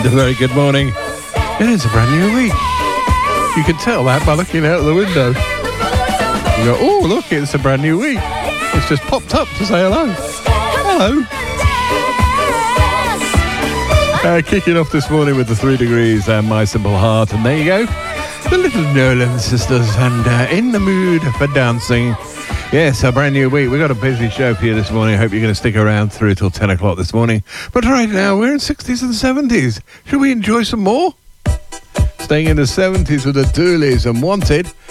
And a very good morning. It is a brand new week. You can tell that by looking out the window. You go, oh, look, it's a brand new week. It's just popped up to say hello. Hello. Kicking off this morning with the 3 Degrees and My Simple Heart. And there you go. The Little Nolan Sisters and In the Mood for Dancing. Yes, a brand new week. We've got a busy show for you this morning. I hope you're going to stick around through till 10 o'clock this morning. But right now, we're in 60s and 70s. Should we enjoy some more? Staying in the 70s with the Dooleys and Wanted.